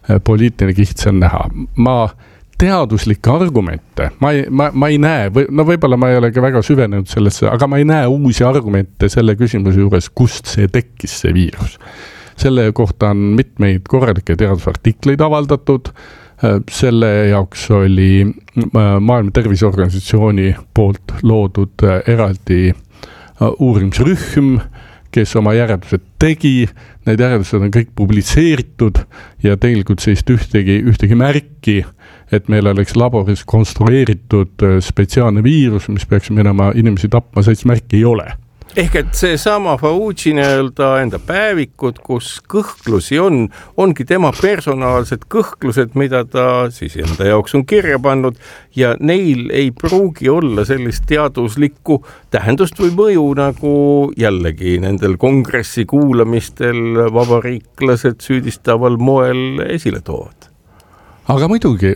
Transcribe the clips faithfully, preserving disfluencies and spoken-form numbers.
poliitiline kiht seal näha. Ma teaduslikke argumente, ma ei, ma, ma ei näe, või, no võib-olla ma ei ole ka väga süvenenud sellesse, aga ma ei näe uusi argumente selle küsimuse juures, kust see tekkis see viirus. Selle kohta on mitmeid korralikke teadusartikleid avaldatud, selle jaoks oli Maailma Terviseorganisatsiooni poolt loodud eraldi uurimisrühm, kes oma järeldused tegi, need järeldused on kõik publitseeritud ja tegelikult sellist ühtegi, ühtegi märki, et meil oleks laboris konstrueeritud spetsiaalne viirus, mis peaks minema inimesi tapma, sellist märki ei ole. Ehk et see sama Fauci nii-öelda enda päevikud, kus kõhklusi on, ongi tema personaalsed kõhklused, mida ta siis enda jaoks on kirja pannud ja neil ei pruugi olla sellist teaduslikku tähendust või mõju, nagu jällegi nendel kongressi kuulamistel vabariiklased süüdistaval moel esile toovad. Aga muidugi,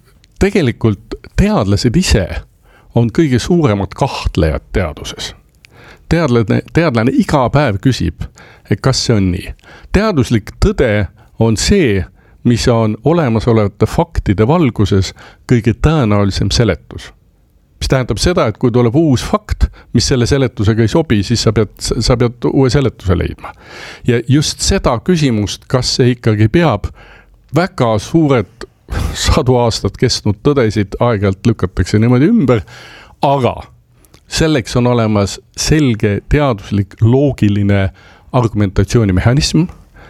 tegelikult teadlased ise on kõige suuremad kahtlejad teaduses. Teadlane, teadlane iga päev küsib, et kas see on nii. Teaduslik tõde on see, mis on olemasolevate faktide valguses kõige tõenäolisem seletus. Mis tähendab seda, et kui tuleb uus fakt, mis selle seletusega ei sobi, siis sa pead, sa pead uue seletuse leidma. Ja just seda küsimust, kas see ikkagi peab, väga suured sadu aastat kestnud tõdesid aeg-ajalt lükatakse niimoodi ümber, aga selleks on olemas selge teaduslik loogiline argumentatsioonimehhanism,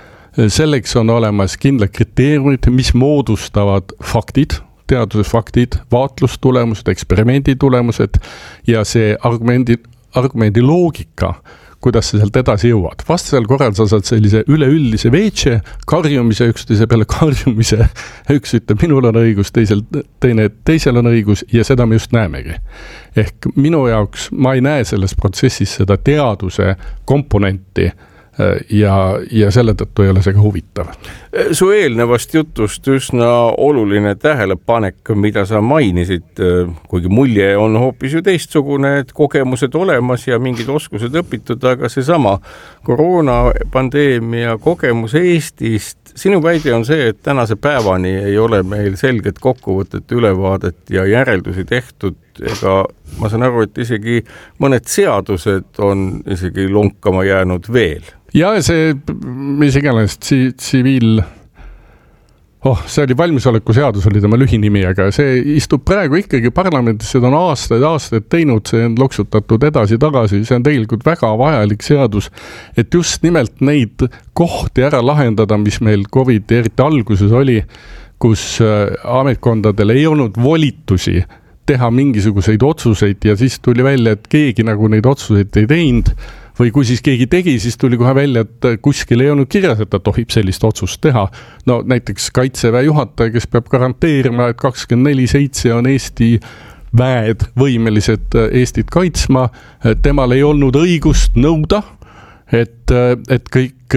selleks on olemas kindlad kriteeriumid, mis moodustavad faktid, teaduses faktid, vaatlustulemused, eksperimendi tulemused ja see argumendi, argumendi loogika, kuidas sa sealt edasi jõuad. Vastasel korral sa saad sellise üleüldise veetse, karjumise, üksteise peale karjumise, üks ütleb, minul on õigus, teisel, teine, teisel on õigus ja seda me just näemegi. Ehk minu jaoks ma ei näe selles protsessis seda teaduse komponenti ja, ja selle tõttu ei ole see ka huvitav. Su eelnevast jutust üsna oluline tähelepanek, mida sa mainisid, kuigi mulje on hoopis ju teistsugune, et kogemused olemas ja mingid oskused õpitud, aga see sama koroonapandeemia kogemus Eestist, sinu väide on see, et tänase päevani ei ole meil selget kokkuvõtet, ülevaadet ja järeldusi tehtud, ega ma saan aru, et isegi mõned seadused on isegi lonkama jäänud veel. Ja see, mis iganes tsiviil, oh, see oli valmisoleku seadus, oli tema lühinimi, aga see istub praegu ikkagi parlamendis, seda on aastaid, aastaid teinud, see on loksutatud edasi-tagasi, see on tegelikult väga vajalik seadus, et just nimelt neid kohti ära lahendada, mis meil COVID eriti alguses oli, kus ametkondadel ei olnud volitusi teha mingisuguseid otsuseid ja siis tuli välja, et keegi nagu neid otsuseid ei teinud või kui siis keegi tegi, siis tuli kohe välja, et kuskil ei olnud kirjas, et ta tohib sellist otsust teha. No näiteks Kaitseväe juhataja, kes peab garanteerima, et kakskümmend neli seitse on Eesti väed võimelised Eestit kaitsma, temal ei olnud õigust nõuda, et, et kõik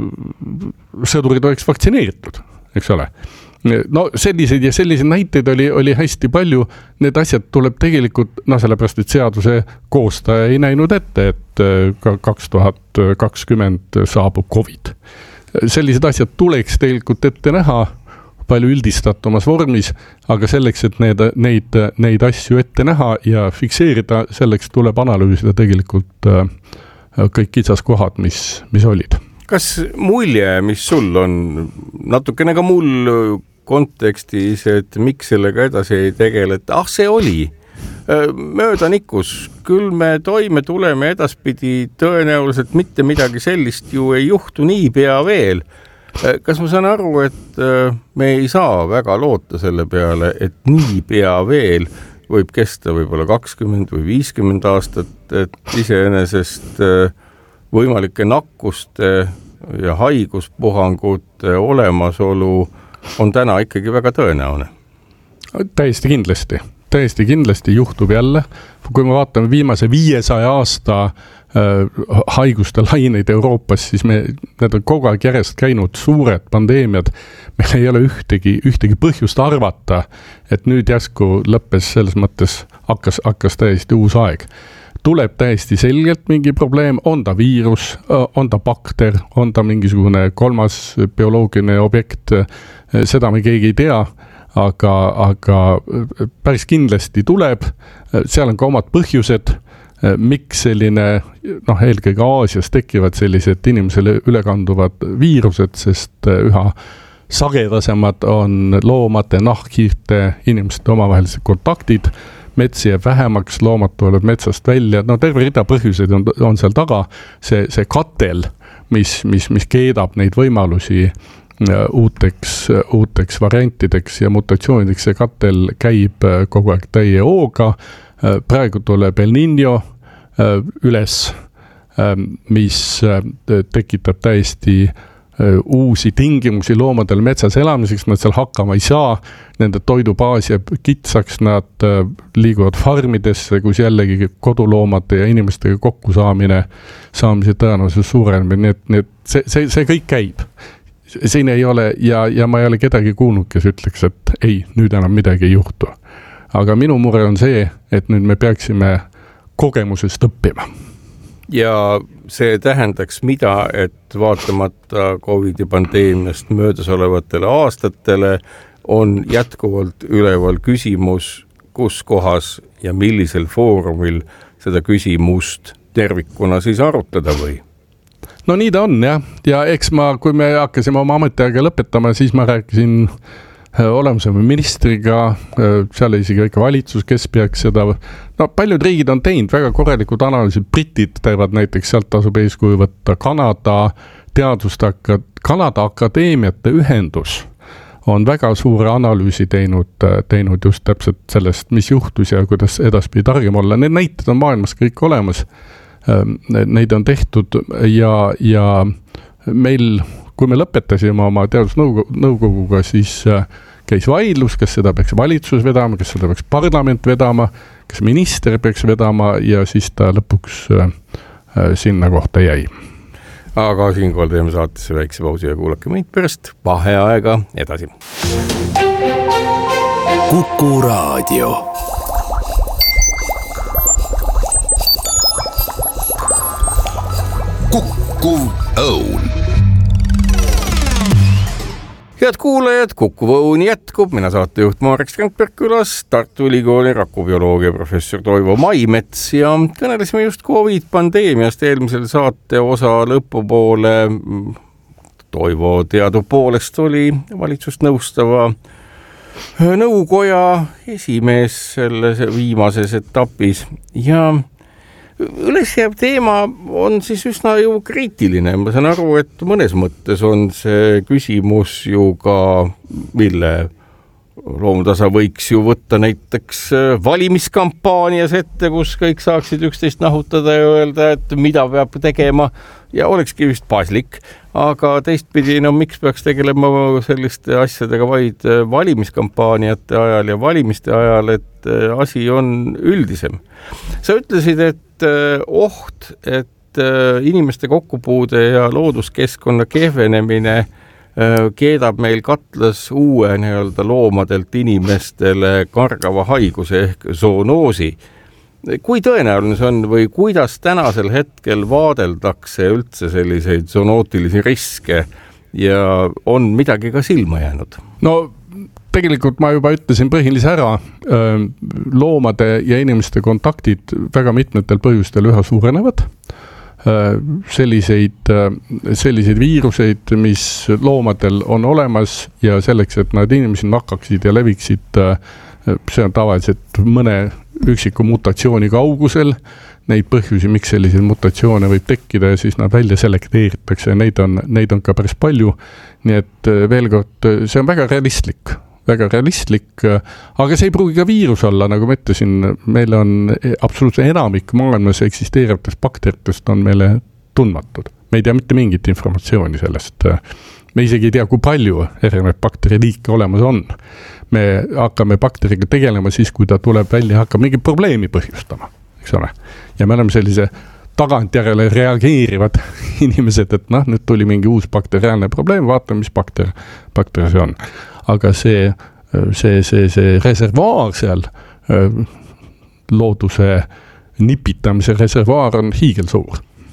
sõdurid oleks vaktsineeritud, eks ole. No selliseid ja selliseid näiteid oli, oli hästi palju, need asjad tuleb tegelikult, no sellepärast, et seaduse koostaja ei näinud ette, et kaks tuhat kakskümmend saabub COVID. Sellised asjad tuleks tegelikult ette näha palju üldistatumas vormis, aga selleks, et need, neid, neid asju ette näha ja fikseerida, selleks tuleb analüüsida tegelikult kõik kitsaskohad, mis, mis olid. Kas mulje, mis sul on, natukene ka mul kontekstis, et miks sellega edasi ei tegeleta, ah see oli möödanikus, küll me toime tuleme edaspidi tõenäoliselt mitte midagi sellist ju ei juhtu nii pea veel. Kas ma saan aru, et me ei saa väga loota selle peale, et nii pea veel võib kesta võib-olla kakskümmend või viiskümmend aastat, et iseenesest võimalike nakkuste ja haiguspuhangute olemasolu on täna ikkagi väga tõenäoline? Täiesti kindlasti. Täiesti kindlasti juhtub jälle. Kui me vaatame viimase viiesaja aasta äh, haiguste laineid Euroopas, siis me, need on kogu aeg järjest käinud suured pandeemiad. Meil ei ole ühtegi, ühtegi põhjust arvata, et nüüd järsku lõppes selles mõttes hakkas, hakkas täiesti uus aeg. Tuleb täiesti selgelt mingi probleem, on ta viirus, on ta bakter, on ta mingisugune kolmas bioloogiline objekt, seda me keegi ei tea, aga, aga päris kindlasti tuleb, seal on ka omad põhjused, miks selline, noh, eelkõige Aasias tekivad sellised inimesele ülekanduvad viirused, sest üha sagedasemad on loomade, nahkhiirte, inimeste omavahelised kontaktid, mets jääb vähemaks, loomad tulevad metsast välja, no terve rida põhjuseid on, on seal taga, see, see katel, mis, mis, mis keedab neid võimalusi uuteks, uuteks variantideks ja mutatsioonideks, see katel käib kogu aeg täie hooga, praegu tuleb El Niño üles, mis tekitab täiesti uusi tingimusi loomadel metsas elamiseks, nad seal hakkama ei saa, nende toidubaas jääb kitsaks, nad liiguvad farmidesse, kus jällegi koduloomade ja inimestega kokkusaamine, saamise tõenäosus suureneb, nii et, nii et see, see, see kõik käib. Siin ei ole, ja, ja ma ei ole kedagi kuulnud, kes ütleks, et ei, nüüd enam midagi ei juhtu. Aga minu mure on see, et nüüd me peaksime kogemusest õppima. Ja see tähendaks mida, et vaatamata COVID pandeemiast möödas olevatele aastatele on jätkuvalt üleval küsimus, kus kohas ja millisel foorumil seda küsimust tervikuna siis arutada või? No nii ta on, jah. Ja eks ma, kui me hakkasime oma ametiaega lõpetama, siis ma rääkisin olemusema ministriga, seal isegi väike valitsus, kes peaks seda, no paljud riigid on teinud väga korralikud analüüsid, britid teevad näiteks, sealt tasub eeskuju võtta Kanada teaduste, Kanada akadeemiate ühendus on väga suure analüüsi teinud, teinud just täpselt sellest, mis juhtus ja kuidas edaspidi targem olla. Need näited on maailmas kõik olemas, neid on tehtud ja, ja meil, kui me lõpetasime oma teadusnõukoguga, siis käis vaidlus, kas seda peaks valitsus vedama, kas seda peaks parlament vedama, kas minister peaks vedama ja siis ta lõpuks sinna kohta jäi. Aga siinkohal teeme saatesse väikse pausi ja kuulake meid pärast vaheaega edasi. Kuku Raadio. Kukkuv Õun. Head kuulajad, Kukkuv Õun jätkub. Mina saatejuht Marek Strandberg külas, Tartu Ülikooli rakubioloogia professor Toivo Maimets ja kõnelesime just COVID pandeemiast eelmisel saate osa lõpupoole. Toivo teadupoolest oli valitsust nõustava nõukoja esimees selles viimases etapis ja ülesjääv teema on siis üsna ju kriitiline. Ma saan aru, et mõnes mõttes on see küsimus ju ka, mille loomutasa võiks ju võtta näiteks valimiskampaanias ette, kus kõik saaksid üksteist nahutada ja öelda, et mida peab tegema ja olekski vist paslik. Aga teistpidi, no miks peaks tegelema selliste asjadega vaid valimiskampaaniate ajal ja valimiste ajal, et asi on üldisem. Sa ütlesid, et oht, et inimeste kokkupuude ja looduskeskkonna kehvenemine keedab meil katlas uue nii-öelda loomadelt inimestele kargava haiguse ehk zoonoosi. Kui tõenäoline see on või kuidas tänasel hetkel vaadeldakse üldse selliseid zoonootilisi riske ja on midagi ka silma jäänud? No tegelikult ma juba ütlesin põhilise ära, loomade ja inimeste kontaktid väga mitmetel põhjustel üha suurenevad. Selliseid, selliseid viiruseid, mis loomadel on olemas ja selleks, et nad inimesi nakaksid ja leviksid, see on tavaliselt mõne üksiku mutatsiooni kaugusel. Neid põhjusi, miks selliseid mutatsioone võib tekkida ja siis nad välja selekteeritakse ja neid on, neid on ka päris palju. Nii et veel kord, see on väga realistlik. väga realistlik, aga see ei pruugi ka viirus olla, nagu ma ütlesin, meil on absoluutselt enamik maailmas eksisteerivatest bakteritest on meile tundmatud. Me ei tea mitte mingit informatsiooni sellest. Me isegi ei tea, kui palju erinevaid bakteriliike olemas on. Me hakkame bakteriga tegelema siis, kui ta tuleb välja ja hakkab mingi probleemi põhjustama, eks ole. Ja me oleme sellise tagantjärele reageerivad inimesed, et noh, nüüd tuli mingi uus bakteriaalne probleem, vaatame, mis bakter, bakter see on. Aga see, see, see, see reservaar seal, looduse nipitamise reservaar on hiigelsuur.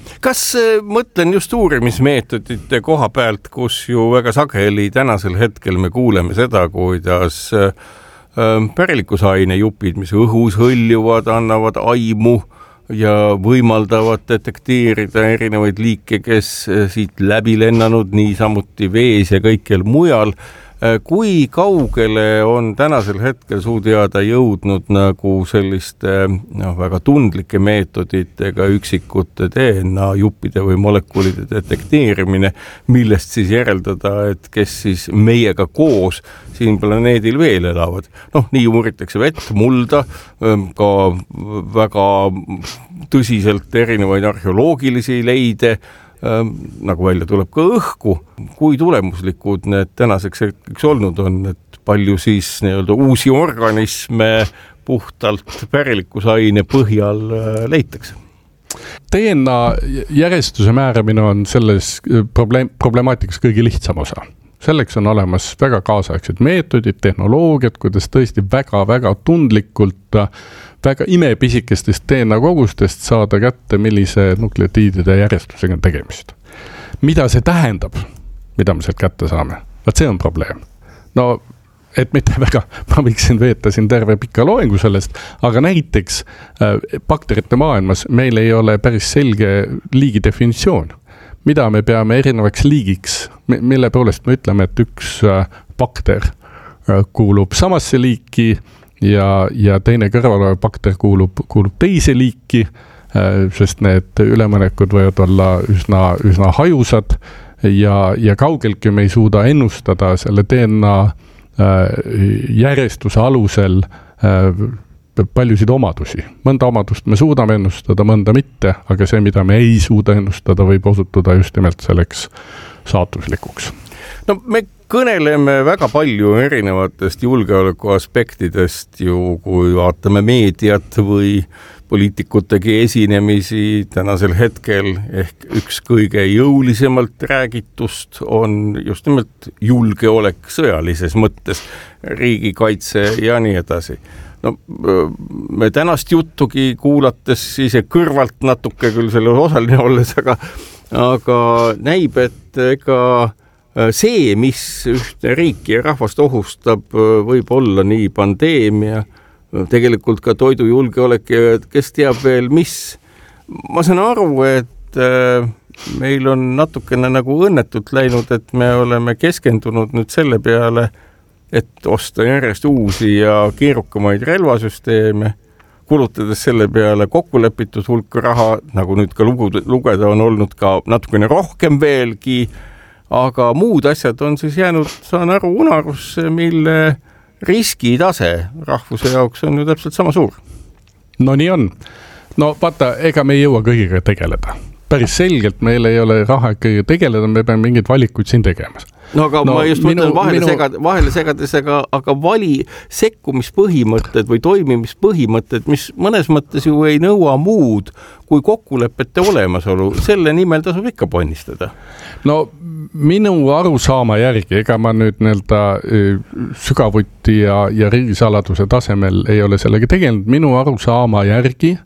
Kas mõtlen just uurimismeetodite koha pealt, kus ju väga sageli tänasel hetkel me kuuleme seda, kuidas pärilikkusaine jupid, mis õhus hõljuvad, annavad aimu ja võimaldavad detekteerida erinevaid liike, kes siit läbi lennanud, niisamuti vees ja kõikjal mujal. Kui kaugele on tänasel hetkel suu teada jõudnud nagu selliste no, väga tundlike meetoditega üksikute D N A juppide või molekulide detekteerimine, millest siis järeldada, et kes siis meiega koos siin planeedil veel elavad. Noh, nii uuritakse vett, mulda, ka väga tõsiselt erinevaid arheoloogilisi leide, nagu välja tuleb ka õhku, kui tulemuslikud need tänaseks hetkeks olnud on, et palju siis nii-öelda uusi organisme puhtalt pärilikkusaine põhjal leitakse. D N A järjestuse määramine on selles probleem, problemaatikas kõige lihtsam osa. Selleks on olemas väga kaasaegsed meetodid, tehnoloogiad, kuidas tõesti väga-väga tundlikult väga imepisikestest D N A kogustest saada kätte, millise nukleotiidide järjestusega on tegemist. Mida see tähendab, mida me sealt kätte saame? Vaat see on probleem. No, et mitte väga, ma võiksin veeta siin terve pika loengu sellest, aga näiteks äh, bakterite maailmas meil ei ole päris selge liigi definitsioon. Mida me peame erinevaks liigiks, mille poolest me ütleme, et üks äh, bakter äh, kuulub samasse liiki, ja, ja teine kõrvalev bakter kuulub, kuulub teise liiki, sest need ülemolekud võivad olla üsna, üsna hajusad ja, ja kaugeltki me ei suuda ennustada selle D N A järjestuse alusel paljusid omadusi. Mõnda omadust me suudame ennustada, mõnda mitte, aga see, mida me ei suuda ennustada, võib osutuda just nimelt selleks saatuslikuks. No me kõneleme väga palju erinevatest julgeoleku aspektidest ju, kui vaatame meediat või poliitikutegi esinemisi tänasel hetkel, ehk üks kõige jõulisemalt räägitust on just nimelt julgeolek sõjalises mõttes, riigikaitse ja nii edasi. No, me tänast juttugi kuulates ise kõrvalt natuke küll selle osaline olles, aga, aga näib, et ega see, mis ühte riiki ja rahvast ohustab, võib olla nii pandeemia, tegelikult ka toidujulgeolek ja kes teab veel mis. Ma saan aru, et meil on natukene nagu õnnetult läinud, et me oleme keskendunud nüüd selle peale, et osta järjest uusi ja keerukamaid relvasüsteeme, kulutades selle peale kokkulepitud hulk raha, nagu nüüd ka lugeda on olnud ka natukene rohkem veelgi, aga muud asjad on siis jäänud, saan aru, unarusse, mille riskitase rahvuse jaoks on ju täpselt sama suur. No nii on. No vaata, ega me ei jõua kõigiga tegeleda. Päris selgelt meil ei ole raha kõigiga tegeleda, me peame mingid valikuid siin tegemas. No aga no, ma just minu, mõtlen vahele, minu... segad, vahele segades, aga, aga vali sekkumispõhimõtted või toimimispõhimõtted, mis mõnes mõttes ju ei nõua muud kui kokkulepete olemasolu, selle nimel tasub ikka ponnistada. No minu arusaama järgi, ega ma nüüd nii-öelda sügavuti ja, ja riigisaladuse tasemel ei ole sellega tegelenud, minu arusaama järgi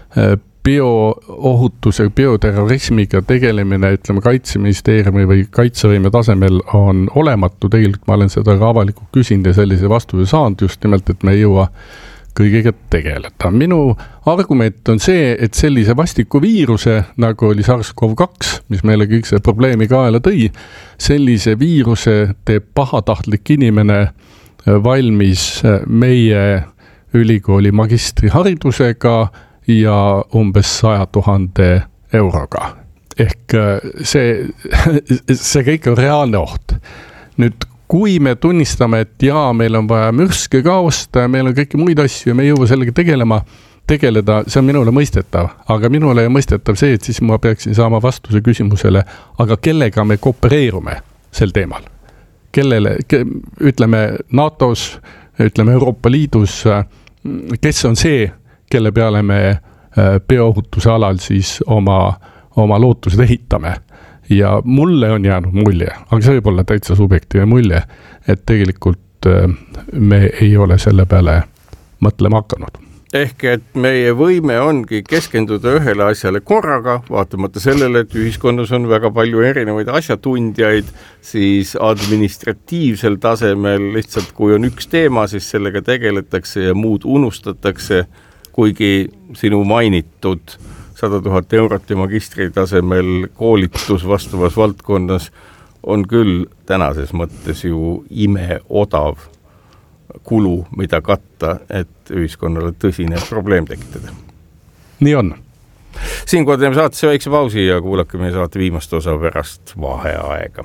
bioohutuse, bioterrorismiga tegelemine, ütleme, Kaitseministeeriumi või kaitsevõime tasemel on olematu. Tegelikult ma olen seda ka avalikult küsinud ja sellise vastuse saanud just nimelt, et me ei jõua kõigega tegeleda. Minu argument on see, et sellise vastiku viiruse, nagu oli SARS-CoV kaks, mis meile kõik see probleemi kaela tõi, sellise viiruse teeb pahatahtlik inimene valmis meie ülikooli magistriharidusega ja umbes saja tuhande euroga. Ehk see, see kõik on reaalne oht. Nüüd, kui me tunnistame, et jaa, meil on vaja mürske ka osta ja meil on kõiki muid asju ja me ei jõua sellega tegelema, tegeleda, see on minule mõistetav. Aga minule on mõistetav see, et siis ma peaksin saama vastuse küsimusele, aga kellega me koopereerume sel teemal? Kellele, ke, ütleme NATOs, ütleme Euroopa Liidus, kes on see, kelle peale me bioohutuse alal siis oma, oma lootused ehitame. Ja mulle on jäänud mulje, aga see võib olla täitsa subjektiivne mulje, et tegelikult me ei ole selle peale mõtlema hakanud. ehk et meie võime ongi keskenduda ühele asjale korraga, vaatamata sellele, et ühiskonnas on väga palju erinevaid asjatundjaid, siis administratiivsel tasemel lihtsalt kui on üks teema, siis sellega tegeletakse ja muud unustatakse, kuigi sinu mainitud sada tuhat eurot ja magistri tasemel koolitus vastavas valdkonnas on küll tänases mõttes ju imeodav kulu, mida katta, et ühiskonnale tõsine probleem tekitada. Nii on. Siinkohal teeme saatesse väikse pausi ja kuulake meie saate viimast osa pärast vaheaega.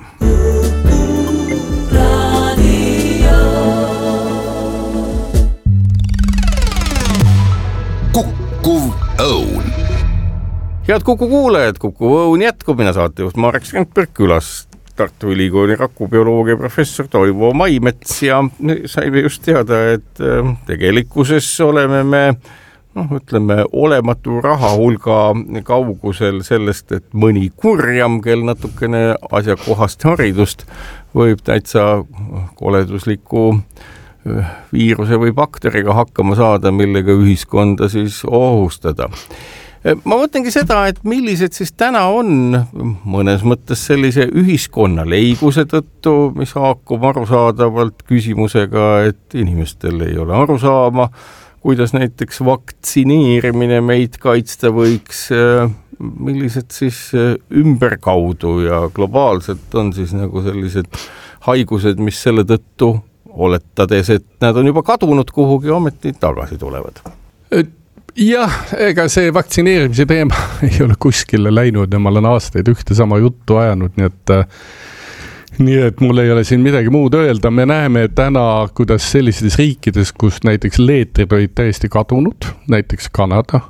Kukkuv Õun. Head Kuku kuulajad, Kuku Õun jätkub, mina saatejuht Marek Strandberg külas Tartu Ülikooli rakubioloogia professor Toivo Maimets ja saime just teada, et tegelikkuses oleme me, noh, ütleme, olematu raha hulga kaugusel sellest, et mõni kurjam, kel natukene asjakohast haridust võib täitsa koledusliku viiruse või bakteriga hakkama saada, millega ühiskonda siis ohustada. Ma mõtlengi seda, et millised siis täna on mõnes mõttes sellise ühiskonna leiguse tõttu, mis haakub arusaadavalt küsimusega, et inimestel ei ole aru saama, kuidas näiteks vaktsineerimine meid kaitsta võiks, millised siis ümberkaudu ja globaalselt on siis nagu sellised haigused, mis selle tõttu oletades, et nad on juba kadunud kuhugi, ometi tagasi tulevad. Jah, ega see vaktsineerimise teema ei ole kuskile läinud ja ma olen aastaid ühte sama juttu ajanud, nii et, nii et mul ei ole siin midagi muud öelda. Me näeme täna, kuidas sellistes riikides, kus näiteks leetrid olid täiesti kadunud, näiteks Kanada,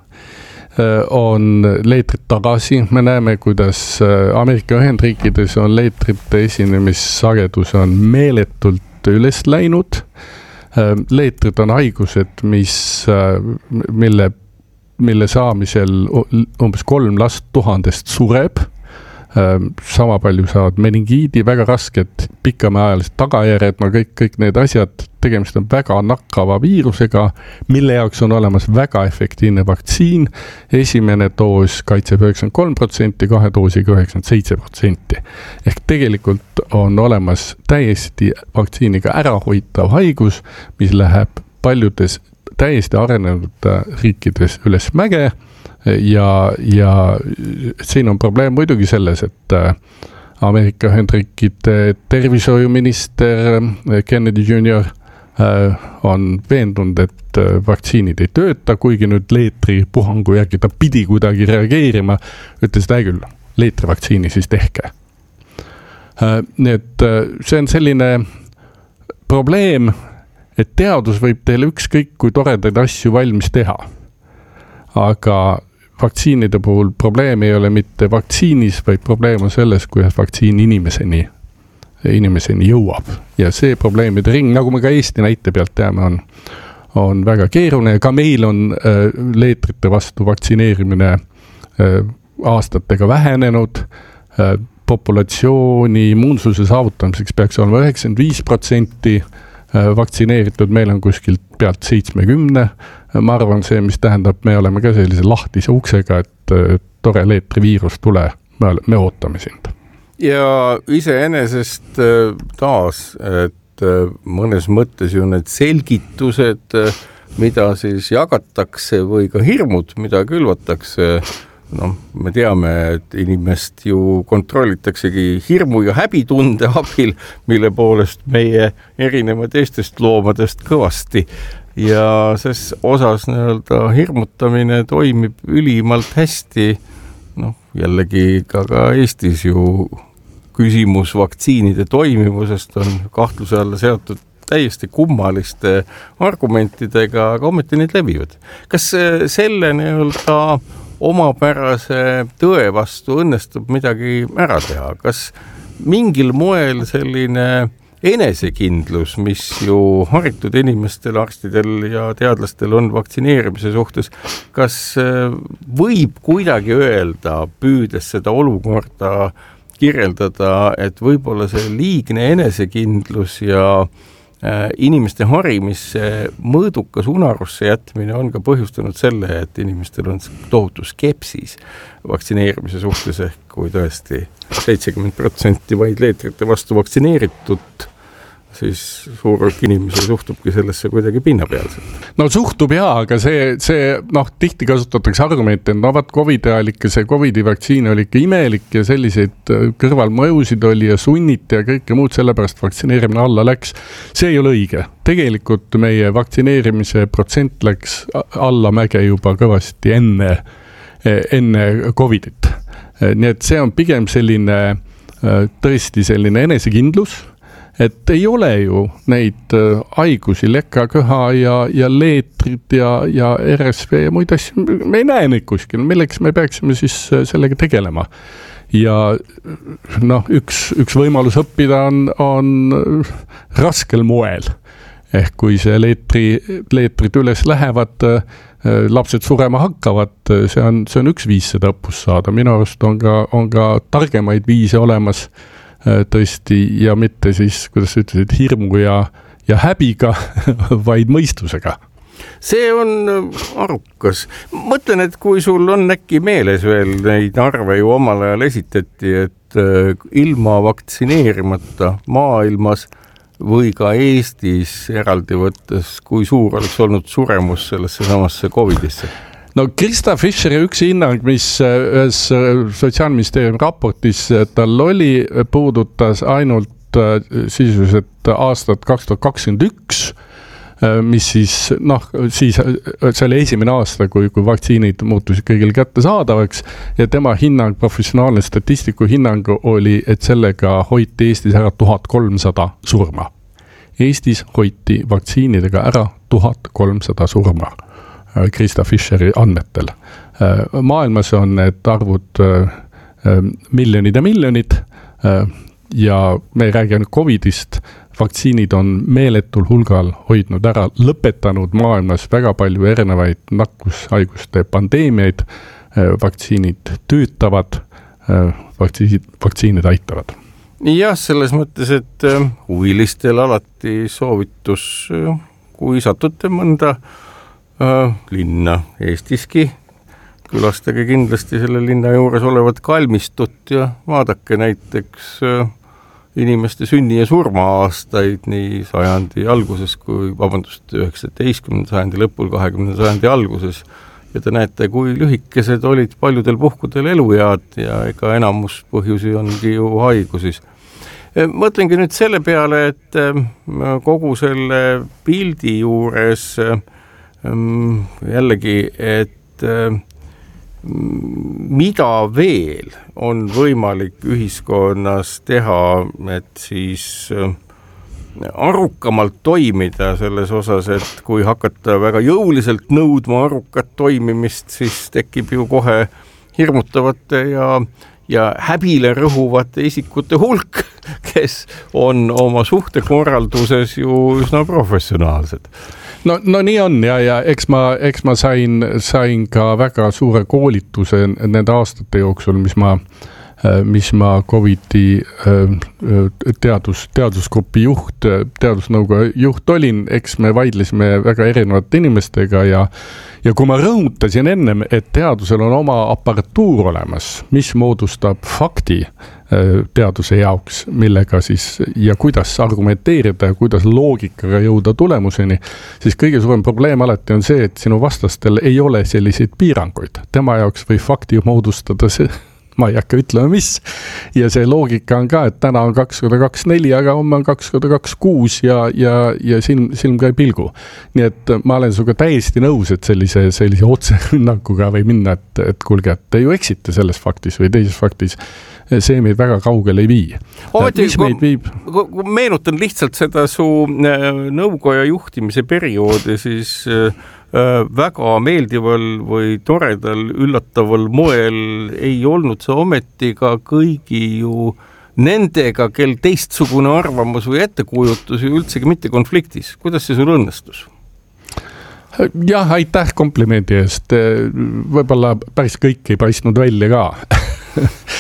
on leetrid tagasi. Me näeme, kuidas Ameerika Ühendriikides on leetrite esinemissagedus on meeletult üles läinud. Leetrid on haigused, mis, mille, mille saamisel umbes kolm last tuhandest sureb. Sama palju saavad meningiidi, väga rasked pikamaajalised tagajärjed, no kõik, kõik need asjad, tegemist on väga nakkava viirusega, mille jaoks on olemas väga efektiivne vaktsiin. Esimene doos kaitseb üheksakümmend kolm protsenti, kahe doosiga üheksakümmend seitse protsenti. Ehk tegelikult on olemas täiesti vaktsiiniga ärahoitav haigus, mis läheb paljudes täiesti arenenud riikides üles mäge. Ja, ja siin on probleem muidugi selles, et Ameerika Ühendriikide tervishoiuminister Kennedy junior on veendunud, et vaktsiinid ei tööta, kuigi nüüd leetri puhangu järgi ta pidi kuidagi reageerima, ütles ta küll, leetri vaktsiini siis tehke. Nii et see on selline probleem, et teadus võib teile ükskõik kui toredaid asju valmis teha, aga vaktsiinide puhul probleem ei ole mitte vaktsiinis, vaid probleem on selles, kuidas vaktsiin inimeseni, inimeseni jõuab. Ja see probleemide ring, nagu me ka Eesti näite pealt teame, on, on väga keeruline. Ka meil on äh, leetrite vastu vaktsineerimine äh, aastatega vähenenud. Äh, populatsiooni immuunsuse saavutamiseks peaks olema üheksakümmend viis protsenti vaktsineeritud, meil on kuskilt pealt seitsekümmend. Ma arvan see, mis tähendab, me oleme ka sellise lahtise uksega, et tore leetri viirus tule, me, me ootame sind. Ja iseenesest taas, et mõnes mõttes ju need selgitused, mida siis jagatakse või ka hirmud, mida külvatakse, noh, me teame, et inimest ju kontrollitaksegi hirmu ja häbitunde abil, mille poolest meie erineva teistest loomadest kõvasti. Ja ses osas nii-öelda hirmutamine toimib ülimalt hästi. Noh, jällegi ka, ka Eestis ju küsimus vaktsiinide toimivusest on kahtluse alla seotud täiesti kummaliste argumentidega, aga ometi need levivad. Kas selle nii-öelda omapärase tõe vastu õnnestub midagi ära teha? Kas mingil moel selline enesekindlus, mis ju haritud inimestel, arstidel ja teadlastel on vaktsineerimise suhtes, kas võib kuidagi öelda, püüdes seda olukorda kirjeldada, et võib-olla see liigne enesekindlus ja inimeste harimisse mõõdukas unarusse jätmine on ka põhjustanud selle, et inimestel on tohutu skepsis vaktsineerimise suhtes, ehk kui tõesti seitsekümmend protsenti vaid leetrite vastu vaktsineeritud, siis suur hulk inimesi suhtubki sellesse kuidagi pinnapealselt. No suhtub jaa, aga see, see noh, tihti kasutatakse argumente, et no vaat COVID ajal ikka see COVIDi vaktsiin oli ikka imelik ja selliseid kõrvalmõjusid oli ja sunniti ja kõike muud, sellepärast vaktsineerimine alla läks. See ei ole õige. Tegelikult meie vaktsineerimise protsent läks alla mäge juba kõvasti enne, enne COVIDit. Nii et see on pigem selline tõesti selline enesekindlus, et ei ole ju neid haigusi, lekaköha ja, ja leetrid ja, ja R S V ja muid asju, me ei näe neid kuskil, milleks me peaksime siis sellega tegelema. Ja noh, üks, üks võimalus õppida on, on raskel moel. Ehk kui see leetri, leetrid üles lähevad, lapsed surema hakkavad, see on, see on üks viis seda õppust saada. Minu arust on ka, on ka targemaid viise olemas tõesti ja mitte siis, kuidas sa ütlesid, hirmu ja, ja häbiga, vaid mõistusega. See on arukas. Mõtlen, et kui sul on äkki meeles veel neid arve ju omal ajal esitati, et ilma vaktsineerimata maailmas või ka Eestis eraldi võttes, kui suur oleks olnud suremus sellesse samasse COVIDisse? No Krista Fischeri üks hinnang, mis ühes Sotsiaalministeeriumi raportis tal oli, puudutas ainult sisuliselt aastat kaks tuhat kakskümmend üks, mis siis, noh, siis see oli esimene aasta, kui, kui vaktsiinid muutusid kõigil kättesaadavaks ja tema hinnang, professionaalne statistiku hinnang oli, et sellega hoiti Eestis ära tuhat kolmsada surma. Eestis hoiti vaktsiinidega ära tuhat kolmsada surma. Krista Fischeri andmetel. Maailmas on need arvud miljonid ja miljonid ja me ei räägi ainult COVIDist, vaktsiinid on meeletul hulgal hoidnud ära, lõpetanud maailmas väga palju erinevaid nakkushaiguste pandeemiaid, vaktsiinid töötavad, vaktsiinid, vaktsiinid aitavad. Jah, selles mõttes, et huvilistel alati soovitus, kui satute mõnda linna Eestiski, külastage kindlasti selle linna juures olevat kalmistut ja vaadake näiteks inimeste sünni- ja surma-aastaid nii sajandi alguses kui, vabandust, üheksateistkümnenda sajandi lõpul, kahekümnenda sajandi alguses ja te näete, kui lühikesed olid paljudel puhkudel eluead ja ega enamus põhjusi ongi ju haigusis. Mõtlengi nüüd selle peale, et kogu selle pildi juures jällegi, et mida veel on võimalik ühiskonnas teha, et siis arukamalt toimida selles osas, et kui hakata väga jõuliselt nõudma arukat toimimist, siis tekib ju kohe hirmutavate ja ja häbile rõhuvate isikute hulk, kes on oma suhtekorralduses ju üsna professionaalsed. No, no nii on ja, ja eks ma, eks ma sain, sain ka väga suure koolituse nende aastate jooksul, mis ma, mis ma COVIDi teadus, teadusgrupi juht, teadusnõukogu juht olin, eks me vaidlesime väga erinevate inimestega ja Ja kui ma rõhutasin ennem, et teadusel on oma aparatuur olemas, mis moodustab fakti teaduse jaoks, millega siis ja kuidas argumenteerida ja kuidas loogikaga jõuda tulemuseni, siis kõige suurem probleem alati on see, et sinu vastastel ei ole selliseid piiranguid. Tema jaoks või fakti moodustada see, ma ei hakka ütlema mis. Ja see loogika on ka, et täna on kaks koma kaks neli, aga homme on kaks koma kaks kuus ja, ja, ja silm, silm käib pilgu. Nii et ma olen suga täiesti nõus, et sellise, sellise otserünnakuga või minna, et, et kulge, et te ju eksite selles faktis või teises faktis. See meid väga kaugele ei vii. Ometi, mis meid viib? Kui meenutan lihtsalt seda su nõukoja juhtimise perioodi, siis väga meeldival või toredal, üllataval moel ei olnud see ometi ka kõigi ju nendega, kel teistsugune arvamus või ettekujutus ju üldsegi mitte konfliktis. Kuidas see sul õnnestus? Jah, aitäh komplimendi eest. Võib-olla päris kõik ei paistnud välja ka.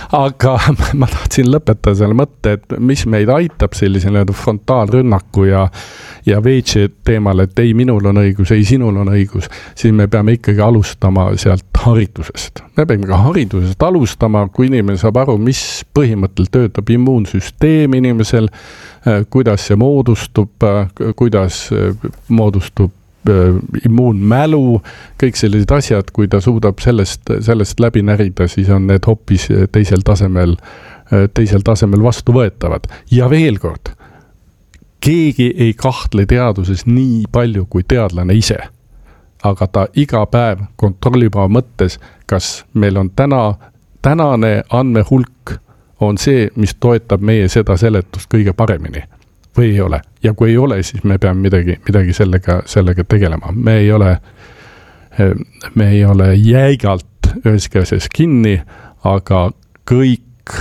aga ma tahtsin lõpetada selle mõtte, et mis meid aitab sellise frontaalrünnaku ja, ja veetši teemal, et ei minul on õigus, ei sinul on õigus, siis me peame ikkagi alustama sealt haridusest. Me peame ka haridusest alustama, kui inimene saab aru, mis põhimõttel töötab immuunsüsteem inimesel, kuidas see moodustub, kuidas moodustub immuunmälu, kõik sellised asjad, kui ta suudab sellest, sellest läbi närida, siis on need hoopis teisel tasemel, teisel tasemel vastu võetavad. Ja veel kord, keegi ei kahtle teaduses nii palju kui teadlane ise, aga ta iga päev kontrollib oma mõttes, kas meil on täna, tänane andmehulk on see, mis toetab meie seda seletust kõige paremini. Või ei ole. Ja kui ei ole, siis me peame midagi, midagi sellega, sellega tegelema. Me ei ole, me ei ole jäigalt üheski asjas kinni, aga kõik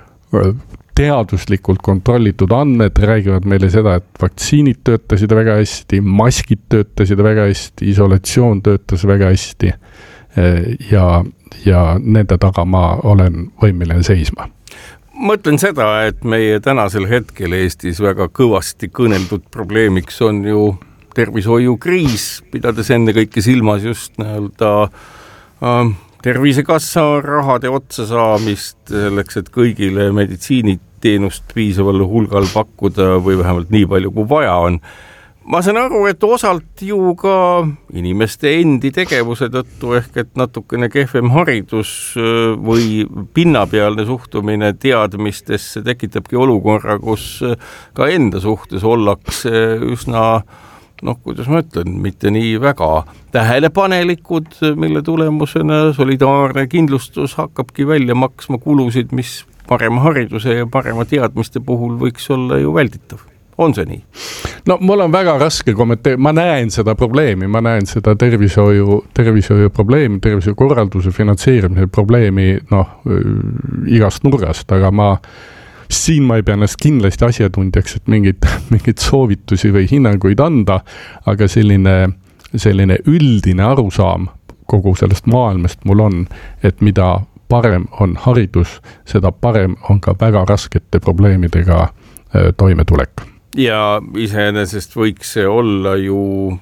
teaduslikult kontrollitud andmed räägivad meile seda, et vaktsiinid töötasid väga hästi, maskid töötasid väga hästi, isolatsioon töötas väga hästi ja, ja nende taga ma olen võimeline seisma. Mõtlen seda, et meie tänasel hetkel Eestis väga kõvasti kõneldud probleemiks on ju tervishoiukriis, pidades enne kõike silmas just näolda äh, tervisekassa rahade otsa saamist selleks, et kõigile meditsiiniteenust piisaval hulgal pakkuda või vähemalt nii palju, kui vaja on. Ma saan aru, et osalt ju ka inimeste endi tegevuse tõttu ehk et natukene kehvem haridus või pinnapealne suhtumine teadmistesse tekitabki olukorra, kus ka enda suhtes ollakse üsna, noh, kuidas ma ütlen, mitte nii väga tähelepanelikud, mille tulemusena solidaarne kindlustus hakkabki välja maksma kulusid, mis parema hariduse ja parema teadmiste puhul võiks olla ju välditav. On see nii? No mul on väga raske kommenteerida, ma näen seda probleemi, ma näen seda tervishoiu, tervishoiu probleemi, tervishoiu korralduse finantseerimise probleemi, noh, igast nurgast, aga ma, siin ma ei pea ennast kindlasti asjatundjaks, et mingid, mingid soovitusi või hinnanguid anda, aga selline, selline üldine arusaam kogu sellest maailmast mul on, et mida parem on haridus, seda parem on ka väga raskete probleemidega toimetulek. Ja iseenesest võiks see olla ju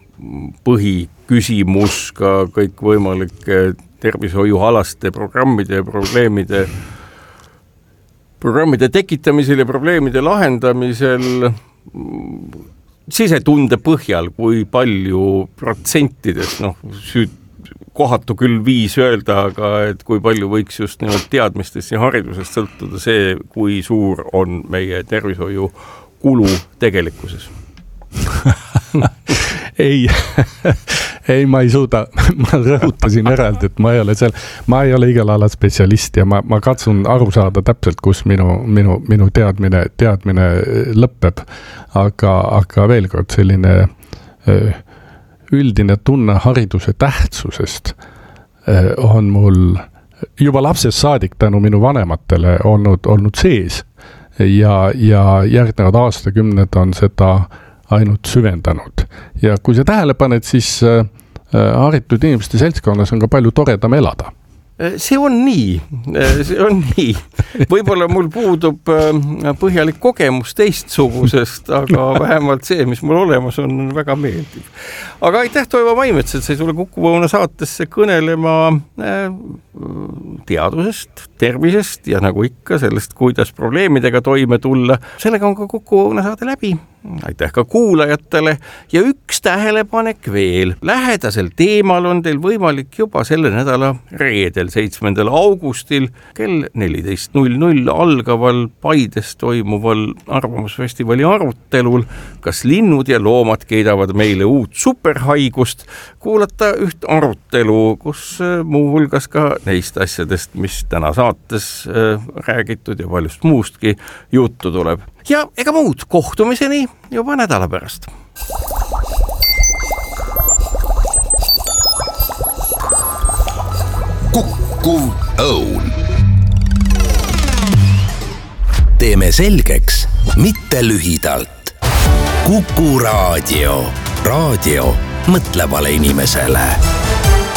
põhiküsimus ka kõik võimalike tervishoiualaste programmide ja probleemide, programmide tekitamisel ja probleemide lahendamisel sisetunde põhjal, kui palju protsentides, noh, süüd, kohatu küll viis öelda, aga et kui palju võiks just nimelt teadmistest ja haridusest sõltuda see, kui suur on meie tervishoiu kulu tegelikkuses. ei, ei, ma ei suuda, ma rõhutasin eraldi, et ma ei ole seal, ma ei ole igal alal spetsialist ja ma, ma katsun aru saada täpselt, kus minu, minu, minu teadmine, teadmine lõpeb, aga, aga veel kord selline üldine tunne hariduse tähtsusest on mul juba lapsest saadik tänu minu vanematele olnud, olnud sees. Ja, ja järgnevad aastakümned on seda ainult süvendanud. Ja kui sa tähele paned, siis äh, haritud inimeste seltskonnas on ka palju toredam elada. See on nii, see on nii. Võib-olla mul puudub põhjalik kogemus teistsugusest, aga vähemalt see, mis mul olemas on, on väga meeldiv. Aga aitäh, Toivo Maimets, et sai sulle Kuku Õuna saatesse kõnelema teadusest, tervisest ja nagu ikka sellest, kuidas probleemidega toime tulla. Sellega on ka Kuku Õuna saade läbi. Aitäh ka kuulajatele ja üks tähelepanek veel. Lähedasel teemal on teil võimalik juba selle nädala reedel, seitsmendal augustil kell neliteist null null algaval Paides toimuval arvamusfestivali arutelul, kas linnud ja loomad keedavad meile uut superhaigust, kuulata üht arutelu, kus muu hulgas ka neist asjadest, mis täna saates räägitud ja paljust muustki juttu tuleb. Ja ega muud, kohtumiseni juba nädala pärast. Kuku Õun. Teeme selgeks, mitte lühidalt. Kuku Raadio. Raadio mõtlevale inimesele.